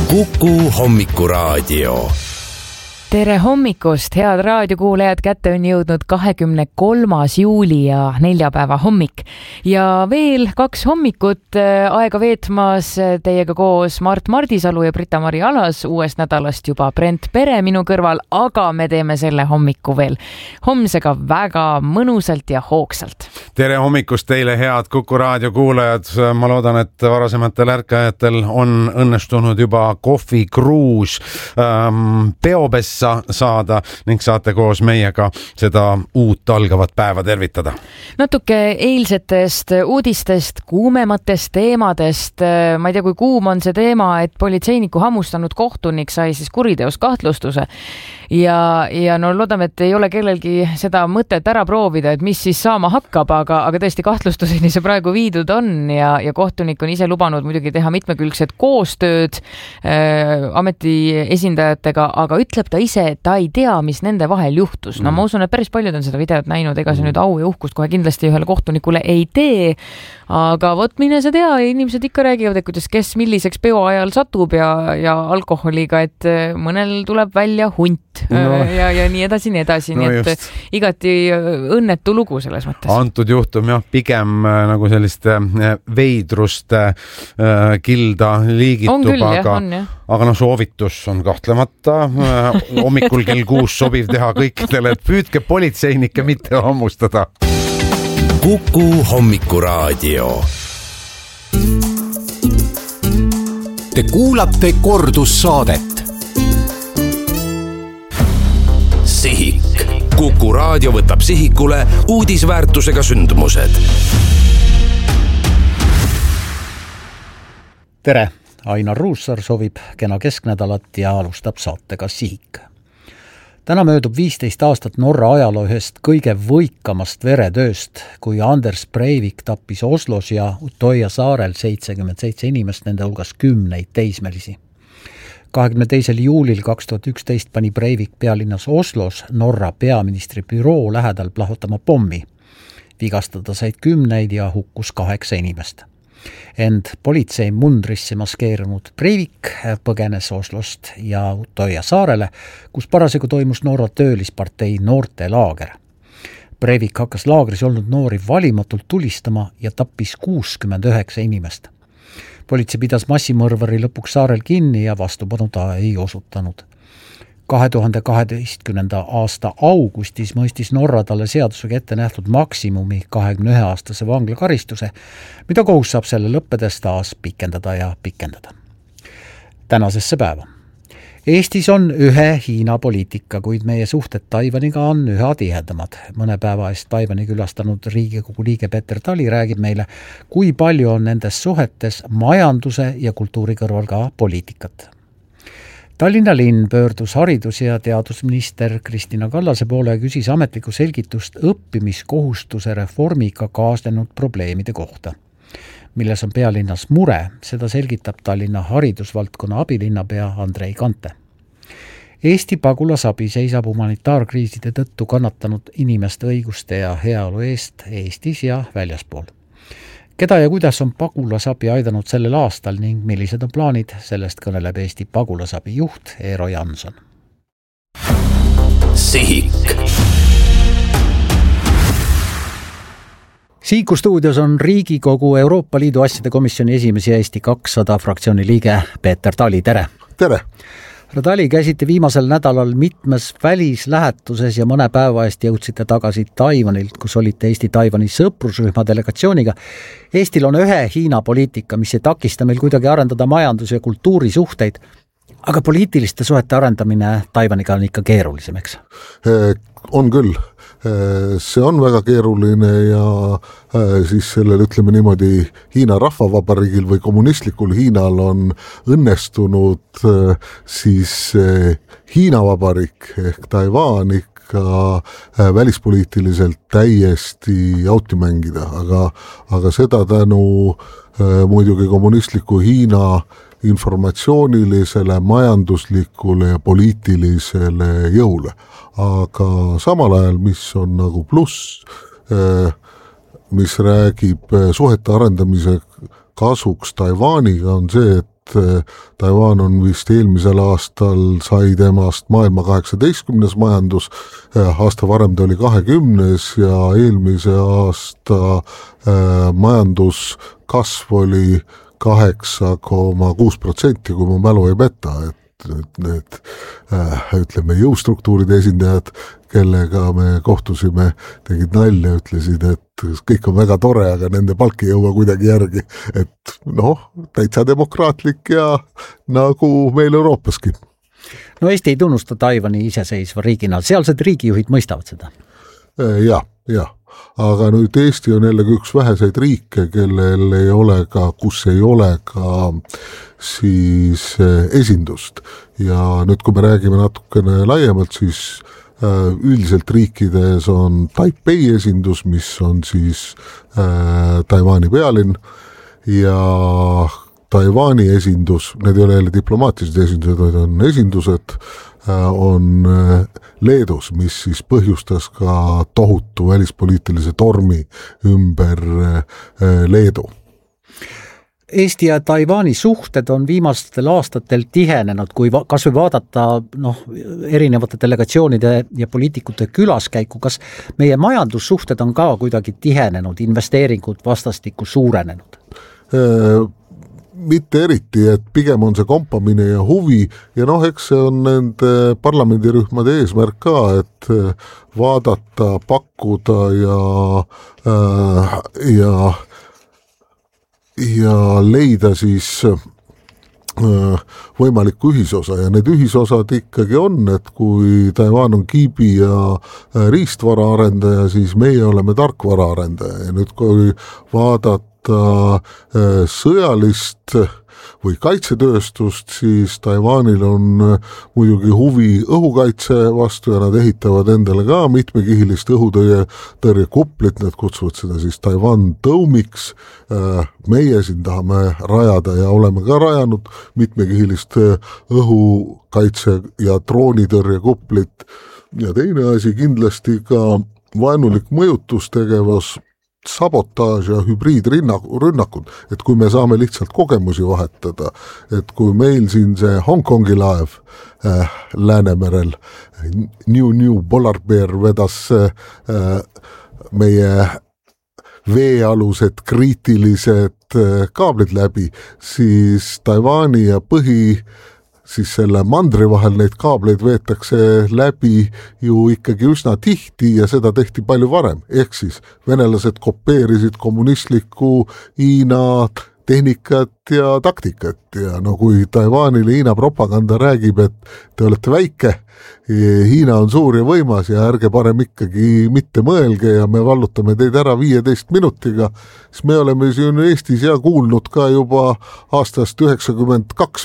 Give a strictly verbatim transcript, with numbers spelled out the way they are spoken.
Kuku Hommikuraadio. Tere hommikust, head raadiokuulajad, kätte on jõudnud kahekümne kolmas juuli ja neljapäeva hommik. Ja veel kaks hommikut aega veetmas teiega koos Mart Mardisalu ja Britta-Mari Alas, uuest nädalast juba Brent Pere minu kõrval, aga me teeme selle hommiku veel homsega väga mõnusalt ja hoogsalt. Tere hommikust teile, head Kuku Raadio kuulajad. Ma loodan, et varasematel ärkajatel on õnnestunud juba kohvikruus ähm, peopessa saada ning saate koos meiega seda uut algavat päeva tervitada. Natuke eilsetest uudistest, kuumematest teemadest. Ma ei tea, kui kuum on see teema, et politseiniku hammustanud kohtunik sai siis kuriteos kahtlustuse. Ja, ja no loodame, et ei ole kellelgi seda mõtet ära proovida, et mis siis saama hakkab, aga, aga tõesti kahtlustuseni see praegu viidud on ja, ja kohtunik on ise lubanud muidugi teha mitmekülgset koostööd äh, ameti esindajatega, aga ütleb ta ise, et ta ei tea, mis nende vahel juhtus. No ma usun, et päris paljud on seda videot näinud, ega see nüüd au ja uhkust kohe kindlasti ühele kohtunikule ei tee, aga võt mine sa tea, inimesed ikka räägivad, et kuidas kes milliseks peo ajal satub ja, ja alkoholiga, et mõnel tuleb välja hunt no. ja, ja nii edasi, nii edasi, no nii et just. Igati õnnetu lugu selles mõttes. Antud juhtum jah, pigem nagu selliste veidruste kilda liigitub, küll, aga, jah, aga no soovitus on kahtlemata hommikul kell kuus sobiv teha kõikidele, et püüdke politseinikke mitte hammustada. Kuku Hommikuraadio. Te kuulate kordussaadet. Sihik. Kuku Raadio võtab sihikule uudisväärtusega sündmused. Tere, Ainar Ruussaar soovib kena kesknädalat ja alustab saatega Sihik. Täna möödub viisteist aastat Norra ajaloo ühest kõige võikamast veretööst, kui Anders Breivik tappis Oslos ja Utoja saarel seitsekümmend seitse inimest, nende hulgas kümneid teismelisi. kahekümne teisel juulil kaks tuhat üksteist pani Breivik pealinnas Oslos Norra peaministri büroo lähedal plahvatama pommi. Vigastada said kümneid ja hukkus kaheksa inimest. Ent politsei mundrisse maskeerunud Breivik põgenes Oslost ja Utoja saarele, kus parasjagu toimus Norra töölispartei noortelaager. Breivik hakkas laagris olnud noori valimatult tulistama ja tappis kuuskümmend üheksa inimest. Politsei pidas massimõrvari lõpuks saarel kinni ja vastupanu ta ei osutanud. kahe tuhande kaheteistkümnenda aasta augustis mõistis Norra talle seadusega ette nähtud maksimumi kahekümne ühe aastase vanglakaristuse, mida kohus saab selle lõppedes taas pikendada ja pikendada. Tänasesse päeva. Eestis on ühe Hiina poliitika, kuid meie suhted Taiwaniga on üha tihedamad. Mõne päeva eest Taiwani külastanud Riigikogu liige Peeter Tali räägib meile, kui palju on nendes suhetes majanduse ja kultuuri kõrval ka poliitikat. Tallinna linn pöördus haridus- ja teadusminister Kristina Kallase poole ja küsis ametlikku selgitust õppimiskohustuse reformiga kaasnenud probleemide kohta. Milles on pealinnas mure, seda selgitab Tallinna haridusvaldkonna abilinnapea Andrei Kante. Eesti pagulasabi seisab humanitaarkriiside tõttu kannatanud inimeste õiguste ja heaolu eest Eestis ja väljaspool. Keda ja kuidas on pagulasabi aidanud sellel aastal ning millised on plaanid, sellest kõneleb Eesti pagulasabi juht Eero Janson. Sihik. Sihiku stuudios on Riigikogu Euroopa Liidu asjade komisjoni esimees ja Eesti kakssada fraktsiooni liige Peeter Tali, tere! Tere! Härra Tali, käisite viimasel nädalal mitmes välislähetuses ja mõne päeva eest jõudsite tagasi Taiwanilt, kus olite Eesti-Taiwani sõprusrühma delegatsiooniga. Eestil on ühe Hiina poliitika, mis ei takista meil kuidagi arendada majandus- ja kultuurisuhteid, aga poliitiliste suhete arendamine Taiwaniga on ikka keerulisem, eks? On küll. See on väga keeruline ja siis sellel, ütleme niimoodi, Hiina rahvavabariigil või kommunistlikul Hiinal on õnnestunud siis Hiina vabariik ehk Taiwan ikka välispoliitiliselt täiesti auti mängida, aga, aga seda tänu muidugi kommunistliku Hiina informatsioonilisele, majanduslikule ja poliitilisele jõule. Aga samal ajal, mis on nagu pluss, mis räägib suhete arendamise kasuks Taiwaniga, on see, et Taiwan on vist eelmisel aastal sai temast maailma kaheksateistkümnes majandus, aasta varem ta oli kahekümnes ja eelmise aasta majanduskasv oli kaheksa koma kuus protsenti, kui mu mälu ei peta, et nüüd need äh, ütleme jõustruktuuride esindajad, kellega me kohtusime, tegid nalja, ütlesid, et kõik on väga tore, aga nende palk ei jõua kuidagi järgi, et noh, täitsa demokraatlik ja nagu meil Euroopaski. No Eesti ei tunnusta Taiwani iseseisva riigina, sealsed riigijuhid mõistavad seda? Jah, jah. Aga nüüd Eesti on jällegi üks väheseid riike, kellel ei ole ka, kus ei ole ka siis esindust. Ja nüüd, kui me räägime natukene laiemalt, siis üldiselt riikides on Taipei esindus, mis on siis äh, Taiwani pealinn ja Taiwani esindus, need ei ole jälle diplomaatilised esindused, vaid on esindused, on Leedus, mis siis põhjustas ka tohutu välispoliitilise tormi ümber Leedu. Eesti ja Taiwani suhted on viimastel aastatel tihenenud, kui va- kas või vaadata noh, erinevate delegatsioonide ja poliitikute külaskäiku, kas meie majandussuhted on ka kuidagi tihenenud, investeeringud vastastikku suurenenud? Äh, mitte eriti, et pigem on see kompamine ja huvi ja noh, eks see on nende parlamendirühmade eesmärk ka, et vaadata, pakkuda ja äh, ja ja leida siis äh, võimalikku ühisosa ja need ühisosad ikkagi on, et kui Taiwan on kiibi ja äh, riistvara arendaja, siis meie oleme tarkvara arendaja ja nüüd kui vaadata sõjalist või kaitsetööstust, siis Taiwanil on muidugi huvi õhukaitse vastu ja nad ehitavad endale ka mitmekihilist õhutõrjekuplit, nad kutsuvad seda siis Taiwan tõumiks. Meie siin tahame rajada ja oleme ka rajanud mitmekihilist õhukaitse ja droonitõrjekuplit ja teine asi kindlasti ka vaenulik mõjutustegevus, sabotaaž ja hübriidrünnakud, et kui me saame lihtsalt kogemusi vahetada, et kui meil siin see Hongkongi laev äh, Läänemerel, New New Polar Bear vedas äh, meie veealused kriitilised äh, kaablid läbi, siis Taiwani ja põhi siis selle mandri vahel neid kaableid veetakse läbi ju ikkagi üsna tihti ja seda tehti palju varem. Ehk siis venelased kopeerisid kommunistlikku Hiina tehnikat ja taktikat ja no kui Taiwanile Hiina propaganda räägib, et te olete väike, Hiina on suur ja võimas ja ärge parem ikkagi mitte mõelge ja me vallutame teid ära viieteist minutiga, siis me oleme siin Eestis ja kuulnud ka juba aastast üheksakümmend kaks